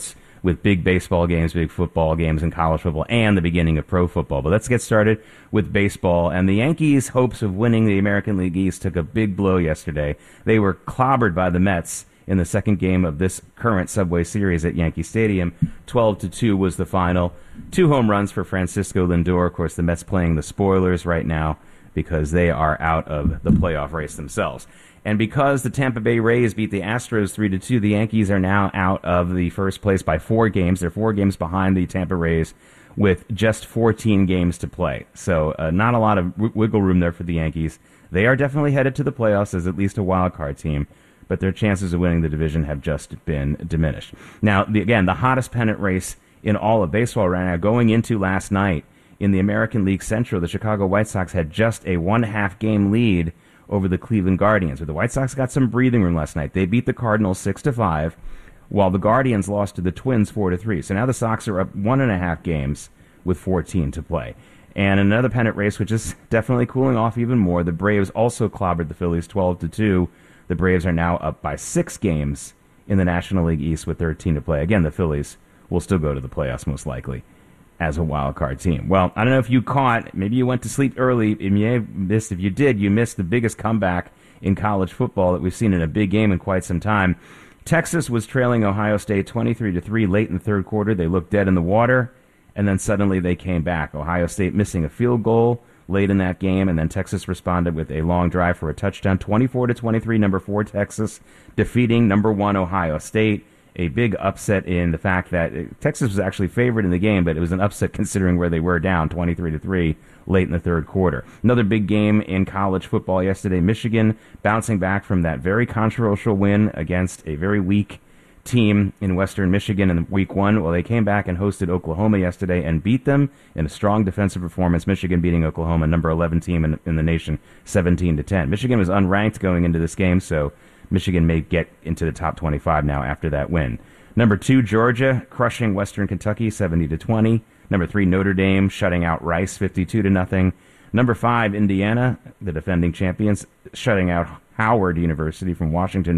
with big baseball games, big football games, and college football, and the beginning of pro football. But let's get started with baseball. And the Yankees' hopes of winning the American League East took a big blow yesterday. They were clobbered by the Mets in the second game of this current Subway Series at Yankee Stadium. 12-2 was the final. 2 home runs for Francisco Lindor. Of course, the Mets playing the spoilers right now because they are out of the playoff race themselves. And because the Tampa Bay Rays beat the Astros 3-2, the Yankees are now out of the first place by 4 games. They're 4 games behind the Tampa Rays with just 14 games to play. So not a lot of wiggle room there for the Yankees. They are definitely headed to the playoffs as at least a wild card team, but their chances of winning the division have just been diminished. Now, again, the hottest pennant race in all of baseball right now, going into last night in the American League Central, the Chicago White Sox had just a 1.5 game lead over the Cleveland Guardians. But the White Sox got some breathing room last night. They beat the Cardinals 6-5, while the Guardians lost to the Twins 4-3. So now the Sox are up 1.5 games with 14 to play. And another pennant race, which is definitely cooling off even more, the Braves also clobbered the Phillies 12-2. The Braves are now up by 6 games in the National League East with 13 to play. Again, the Phillies will still go to the playoffs most likely as a wild card team. Well, I don't know if you caught, maybe you went to sleep early, and you missed, if you did, you missed the biggest comeback in college football that we've seen in a big game in quite some time. Texas was trailing Ohio State 23-3 late in the third quarter. They looked dead in the water, and then suddenly they came back. Ohio State missing a field goal late in that game, and then Texas responded with a long drive for a touchdown. 24-23, number 4 Texas defeating number 1 Ohio State. A big upset in the fact that Texas was actually favored in the game, but it was an upset considering where they were down 23-3 late in the third quarter. Another big game in college football yesterday. Michigan bouncing back from that very controversial win against a very weak team in Western Michigan in week 1. Well, they came back and hosted Oklahoma yesterday and beat them in a strong defensive performance. Michigan beating Oklahoma, number 11 team in the nation, 17-10. Michigan was unranked going into this game, so Michigan may get into the top 25 now after that win. Number 2, Georgia crushing Western Kentucky 70-20. Number 3, Notre Dame shutting out Rice 52-0. Number 5, Indiana, the defending champions, shutting out Howard University from Washington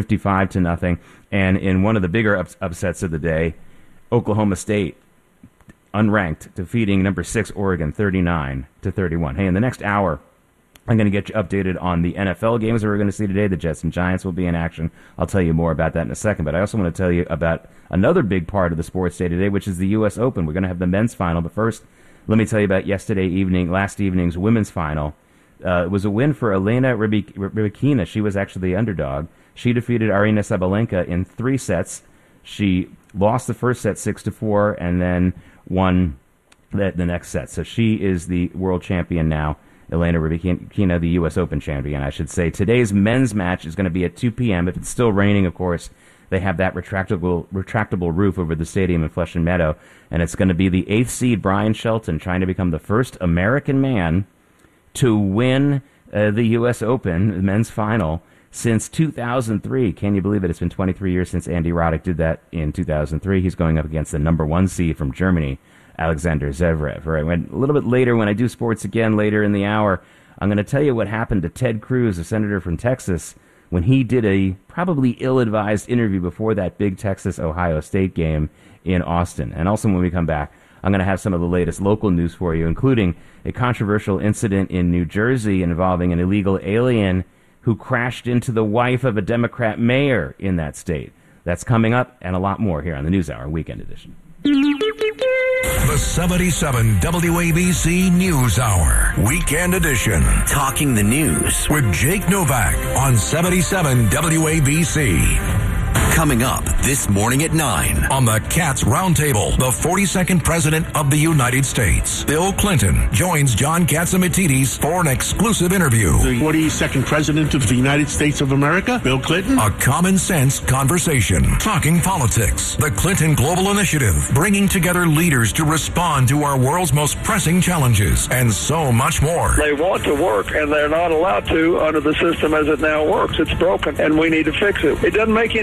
55-0. And in one of the bigger upsets of the day, Oklahoma State, unranked, defeating number 6 Oregon 39-31. Hey, in the next hour, I'm going to get you updated on the NFL games that we're going to see today. The Jets and Giants will be in action. I'll tell you more about that in a second. But I also want to tell you about another big part of the sports day today, which is the U.S. Open. We're going to have the men's final. But first, let me tell you about last evening's women's final. It was a win for Elena Rybakina. She was actually the underdog. She defeated Aryna Sabalenka in 3 sets. She lost the first set 6-4 and then won the next set. So she is the world champion now. Elena Rybakina, the U.S. Open champion, I should say. Today's men's match is going to be at 2 p.m. If it's still raining, of course, they have that retractable roof over the stadium in Flushing Meadow, and it's going to be the 8th seed Brian Shelton trying to become the first American man to win the U.S. Open, the men's final, since 2003. Can you believe it? It's been 23 years since Andy Roddick did that in 2003. He's going up against the number 1 seed from Germany, Alexander Zverev. All right, a little bit later, when I do sports again later in the hour, I'm going to tell you what happened to Ted Cruz, a senator from Texas, when he did a probably ill-advised interview before that big Texas-Ohio State game in Austin. And also when we come back, I'm going to have some of the latest local news for you, including a controversial incident in New Jersey involving an illegal alien who crashed into the wife of a Democrat mayor in that state. That's coming up, and a lot more here on the NewsHour Weekend Edition. The 77 WABC News Hour, Weekend Edition. Talking the news with Jake Novak on 77 WABC. Coming up this morning at 9 on the Cats Roundtable, the 42nd President of the United States, Bill Clinton, joins John Catsimatidis for an exclusive interview. The 42nd President of the United States of America, Bill Clinton. A common sense conversation, talking politics, the Clinton Global Initiative, bringing together leaders to respond to our world's most pressing challenges, and so much more. They want to work, and they're not allowed to under the system as it now works. It's broken, and we need to fix it. It doesn't make any sense.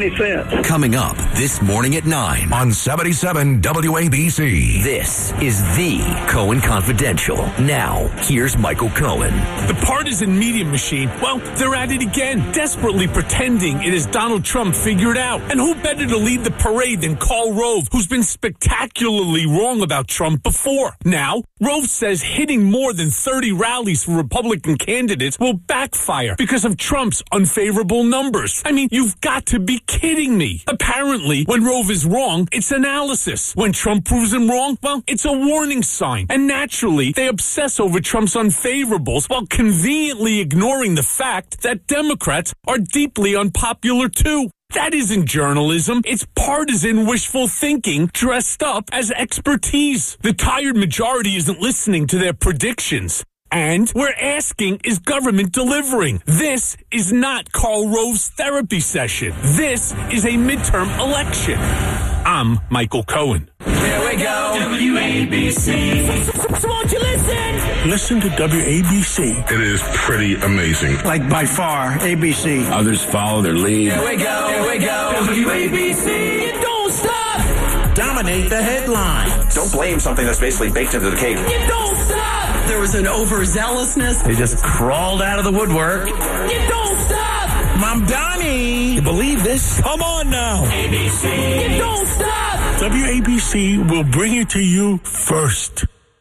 Democrats. Coming up this morning at 9 on 77 WABC. This is the Cohen Confidential. Now, here's Michael Cohen. The partisan media machine, well, they're at it again, desperately pretending it is Donald Trump figured out. And who better to lead the parade than Karl Rove, who's been spectacularly wrong about Trump before. Now, Rove says hitting more than 30 rallies for Republican candidates will backfire because of Trump's unfavorable numbers. I mean, you've got to be kidding me. Apparently, when Rove is wrong, it's analysis. When Trump proves him wrong, well, it's a warning sign. And naturally, they obsess over Trump's unfavorables while conveniently ignoring the fact that Democrats are deeply unpopular too. That isn't journalism. It's partisan wishful thinking dressed up as expertise. The tired majority isn't listening to their predictions. And we're asking, is government delivering? This is not Karl Rove's therapy session. This is a midterm election. I'm Michael Cohen. Here we go. WABC. So won't you listen? Listen to WABC. It is pretty amazing. Like by far, ABC. Others follow their lead. Here we go. Here we go. WABC. You don't stop. Dominate the headline. Don't blame something that's basically baked into the cake. You don't stop. There was an overzealousness. They just crawled out of the woodwork. You don't stop. Mom Donnie. You believe this? Come on now. ABC. You don't stop. WABC will bring it to you first.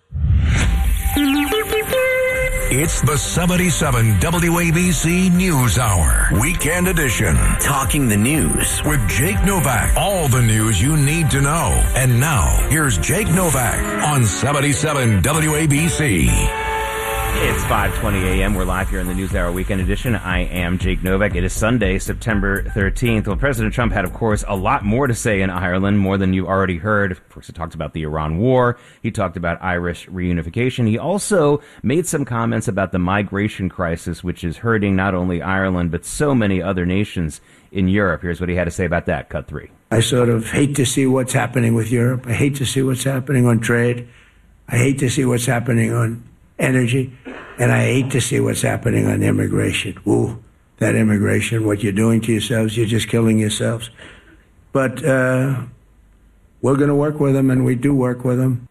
It's the 77 WABC News Hour, Weekend Edition. Talking the news with Jake Novak. All the news you need to know. And now, here's Jake Novak on 77 WABC. It's 5:20 a.m. We're live here in the News Hour Weekend Edition. I am Jake Novak. It is Sunday, September 13th. Well, President Trump had, of course, a lot more to say in Ireland, more than you already heard. Of course, he talked about the Iran war. He talked about Irish reunification. He also made some comments about the migration crisis, which is hurting not only Ireland, but so many other nations in Europe. Here's what he had to say about that. Cut 3. I sort of hate to see what's happening with Europe. I hate to see what's happening on trade. I hate to see what's happening on energy, and I hate to see what's happening on immigration. Ooh, that immigration, what you're doing to yourselves, you're just killing yourselves. But we're going to work with them, and we do work with them.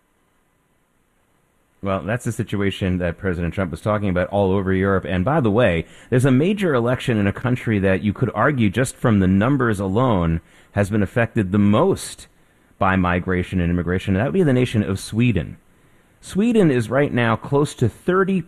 Well, that's the situation that President Trump was talking about all over Europe. And by the way, there's a major election in a country that you could argue just from the numbers alone has been affected the most by migration and immigration. And that would be the nation of Sweden. Sweden is right now close to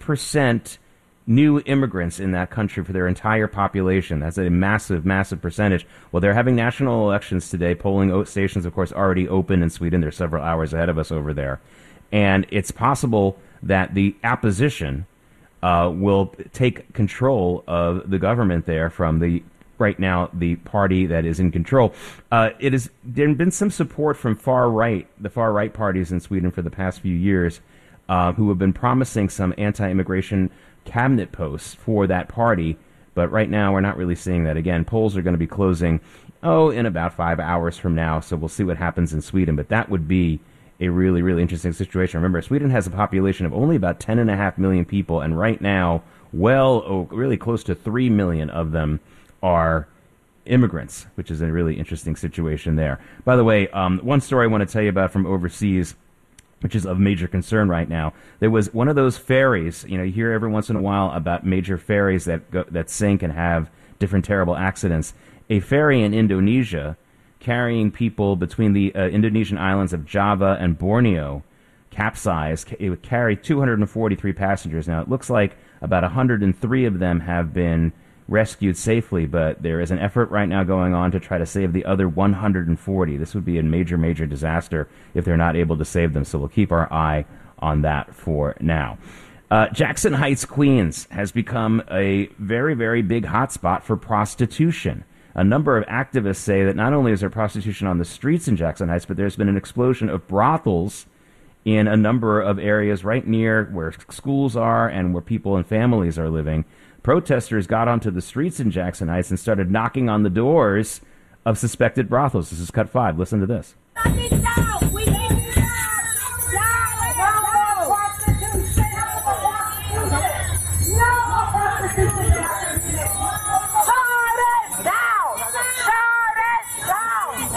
30% new immigrants in that country for their entire population. That's a massive, massive percentage. Well, they're having national elections today. Polling stations, of course, already open in Sweden. They're several hours ahead of us over there. And it's possible that the opposition will take control of the government there from right now, the party that is in control. There's been some support from the far right parties in Sweden for the past few years, who have been promising some anti-immigration cabinet posts for that party. But right now, we're not really seeing that. Again, polls are going to be closing, in about 5 hours from now. So we'll see what happens in Sweden. But that would be a really, really interesting situation. Remember, Sweden has a population of only about 10.5 million people. And right now, really close to 3 million of them are immigrants, which is a really interesting situation there. By the way, one story I want to tell you about from overseas, which is of major concern right now. There was one of those ferries, you hear every once in a while about major ferries that sink and have different terrible accidents. A ferry in Indonesia carrying people between the Indonesian islands of Java and Borneo capsized. It would carry 243 passengers. Now, it looks like about 103 of them have been rescued safely, but there is an effort right now going on to try to save the other 140. This would be a major, major disaster if they're not able to save them, so we'll keep our eye on that for now. Jackson Heights, Queens has become a very, very big hotspot for prostitution. A number of activists say that not only is there prostitution on the streets in Jackson Heights, but there's been an explosion of brothels in a number of areas right near where schools are and where people and families are living. Protesters got onto the streets in Jackson Heights and started knocking on the doors of suspected brothels. This is Cut 5. Listen to this.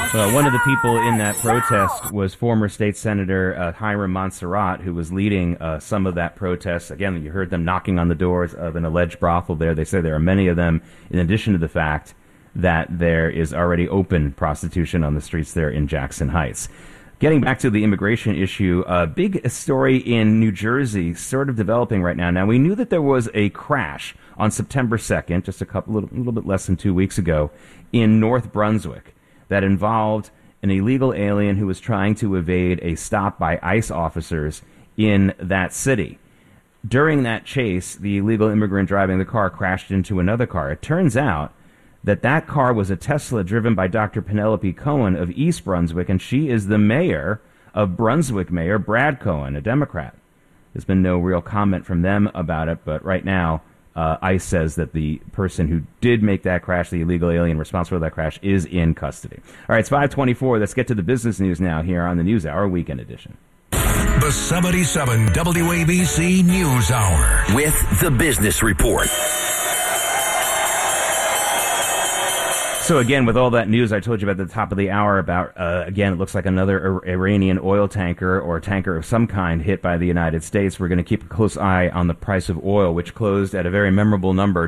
Well, one of the people in that protest was former state senator Hiram Montserrat, who was leading some of that protest. Again, you heard them knocking on the doors of an alleged brothel there. They say there are many of them, in addition to the fact that there is already open prostitution on the streets there in Jackson Heights. Getting back to the immigration issue, a big story in New Jersey sort of developing right now. Now, we knew that there was a crash on September 2nd, just a little bit less than 2 weeks ago, in North Brunswick that involved an illegal alien who was trying to evade a stop by ICE officers in that city. During that chase, the illegal immigrant driving the car crashed into another car. It turns out that that car was a Tesla driven by Dr. Penelope Cohen of East Brunswick, and she is the mayor of Brunswick, Mayor Brad Cohen, a Democrat. There's been no real comment from them about it, but right now, ICE says that the person who did make that crash, the illegal alien responsible for that crash, is in custody. All right, it's 5:24. Let's get to the business news now here on the News Hour Weekend Edition. The 77 WABC News Hour with the Business Report. So again, with all that news I told you about at the top of the hour about, again, it looks like another Iranian oil tanker or tanker of some kind hit by the United States. We're going to keep a close eye on the price of oil, which closed at a very memorable number,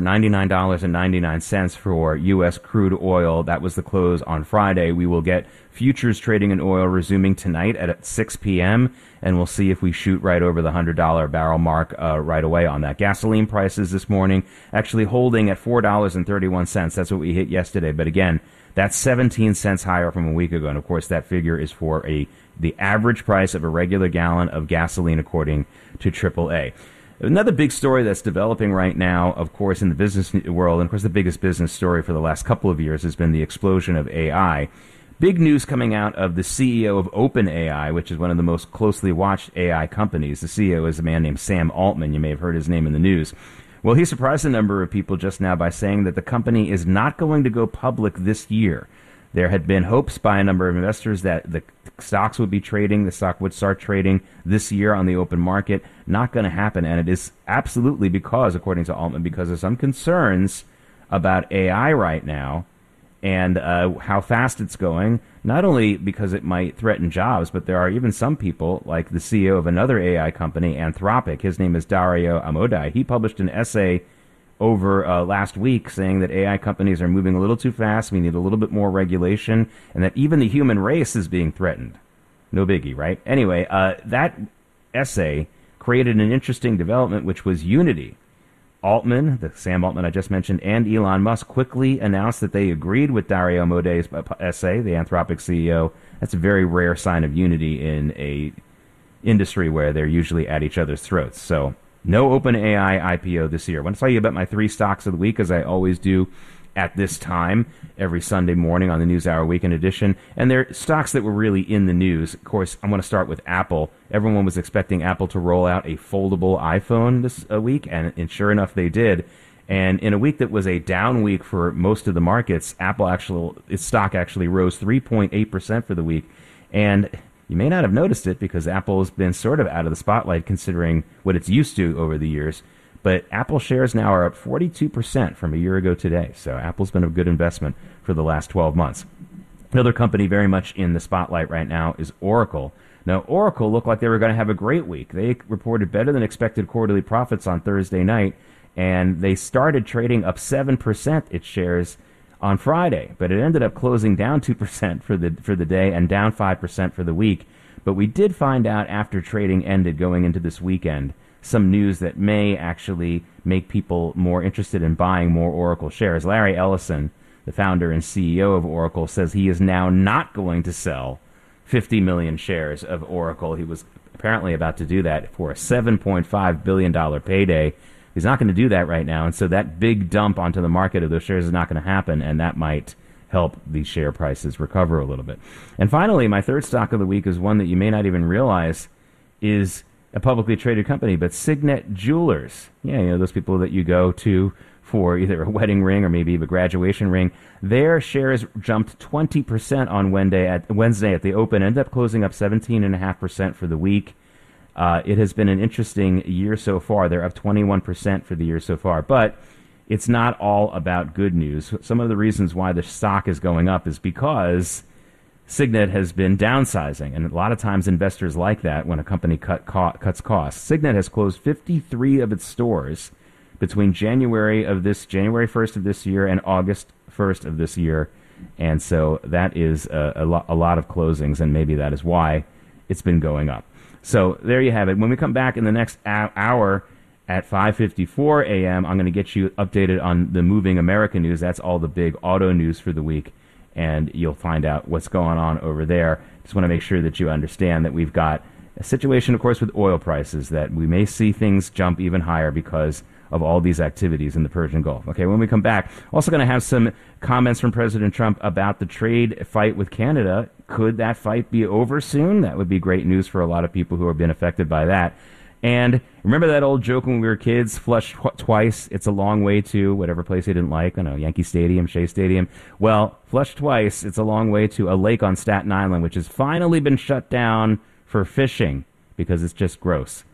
$99.99 for U.S. crude oil. That was the close on Friday. We will get futures trading in oil resuming tonight at 6 p.m., and we'll see if we shoot right over the $100 barrel mark right away on that. Gasoline prices this morning actually holding at $4.31. That's what we hit yesterday. But again, that's 17 cents higher from a week ago. And of course, that figure is for the average price of a regular gallon of gasoline, according to AAA. Another big story that's developing right now, of course, in the business world, and of course the biggest business story for the last couple of years has been the explosion of AI. Big news coming out of the CEO of OpenAI, which is one of the most closely watched AI companies. The CEO is a man named Sam Altman. You may have heard his name in the news. Well, he surprised a number of people just now by saying that the company is not going to go public this year. There had been hopes by a number of investors that the stocks would be trading, the stock would start trading this year on the open market. Not going to happen, and it is absolutely because, according to Altman, because of some concerns about AI right now, and how fast it's going, not only because it might threaten jobs, but there are even some people, like the CEO of another AI company, Anthropic. His name is Dario Amodei. He published an essay over last week saying that AI companies are moving a little too fast, we need a little bit more regulation, and that even the human race is being threatened. No biggie, right? Anyway, that essay created an interesting development, which was unity. Altman, the Sam Altman I just mentioned, and Elon Musk quickly announced that they agreed with Dario Amodei's essay, the Anthropic CEO. That's a very rare sign of unity in a industry where they're usually at each other's throats. So, no OpenAI IPO this year. I want to tell you about my 3 stocks of the week, as I always do at this time, every Sunday morning on the News Hour Weekend Edition. And they're stocks that were really in the news. Of course, I'm going to start with Apple. Everyone was expecting Apple to roll out a foldable iPhone this week, and sure enough, they did. And in a week that was a down week for most of the markets, its stock actually rose 3.8% for the week. And you may not have noticed it because Apple has been sort of out of the spotlight considering what it's used to over the years. But Apple shares now are up 42% from a year ago today. So Apple's been a good investment for the last 12 months. Another company very much in the spotlight right now is Oracle. Now, Oracle looked like they were going to have a great week. They reported better than expected quarterly profits on Thursday night, and they started trading up 7% its shares on Friday. But it ended up closing down 2% for the day and down 5% for the week. But we did find out after trading ended going into this weekend some news that may actually make people more interested in buying more Oracle shares. Larry Ellison, the founder and CEO of Oracle, says he is now not going to sell 50 million shares of Oracle. He was apparently about to do that for a $7.5 billion payday. He's not going to do that right now, and so that big dump onto the market of those shares is not going to happen, and that might help the share prices recover a little bit. And finally, my third stock of the week is one that you may not even realize is a publicly traded company, but Signet Jewelers. Yeah, you know, those people that you go to for either a wedding ring or maybe a graduation ring. Their shares jumped 20% on Wednesday at the open, ended up closing up 17.5% for the week. It has been an interesting year so far. They're up 21% for the year so far, but it's not all about good news. Some of the reasons why the stock is going up is because Signet has been downsizing, and a lot of times investors like that when a company cuts costs. Signet has closed 53 of its stores between January 1st of this year and August 1st of this year, and so that is a lot of closings, and maybe that is why it's been going up. So there you have it. When we come back in the next hour at 5:54 a.m., I'm going to get you updated on the Moving America news. That's all the big auto news for the week, and you'll find out what's going on over there. Just want to make sure that you understand that we've got a situation, of course, with oil prices, that we may see things jump even higher because of all these activities in the Persian Gulf. Okay, when we come back, also going to have some comments from President Trump about the trade fight with Canada. Could that fight be over soon? That would be great news for a lot of people who have been affected by that. And remember that old joke when we were kids, flush twice, it's a long way to whatever place you didn't like, I don't know, Yankee Stadium, Shea Stadium. Well, flush twice, it's a long way to a lake on Staten Island, which has finally been shut down for fishing because it's just gross.